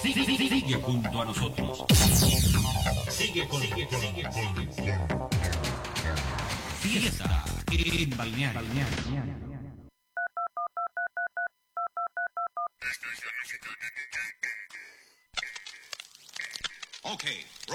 Sigue junto a nosotros. Sigue con Fiesta en Balneario. Okay.